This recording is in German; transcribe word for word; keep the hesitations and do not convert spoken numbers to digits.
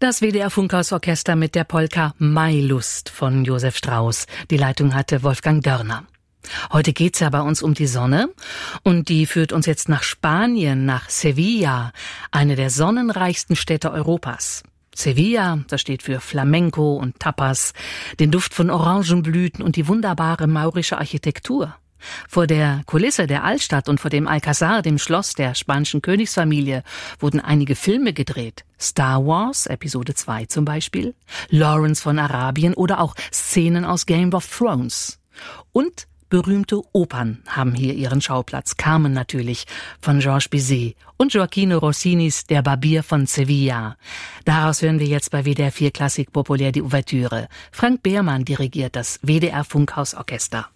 Das W D R Funkhausorchester mit der Polka Mailust von Josef Strauss. Die Leitung hatte Wolfgang Dörner. Heute geht's ja bei uns um die Sonne und die führt uns jetzt nach Spanien, nach Sevilla, eine der sonnenreichsten Städte Europas. Sevilla, das steht für Flamenco und Tapas, den Duft von Orangenblüten und die wunderbare maurische Architektur. Vor der Kulisse der Altstadt und vor dem Alcázar, dem Schloss der spanischen Königsfamilie, wurden einige Filme gedreht. Star Wars, Episode zwei zum Beispiel, Lawrence von Arabien oder auch Szenen aus Game of Thrones. Und berühmte Opern haben hier ihren Schauplatz. Carmen natürlich von Georges Bizet und Gioacchino Rossinis Der Barbier von Sevilla. Daraus hören wir jetzt bei W D R vier Klassik populär die Ouvertüre. Frank Behrmann dirigiert das W D R Funkhausorchester.